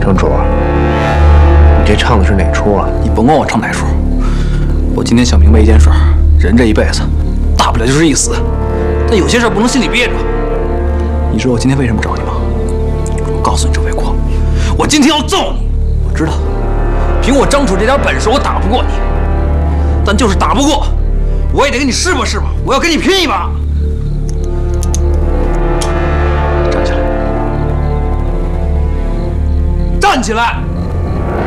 城主，你这唱的是哪出啊？ 你甭管我唱哪出，我今天想明白一件事：人这一辈子，大不了就是一死，但有些事不能心里憋着。你知道我今天为什么找你吗？我告诉你，周卫国，我今天要揍你。我知道，凭我张楚这点本事，我打不过你，但就是打不过，我也得跟你试吧试吧，我要跟你拼一把。站起来！站起来！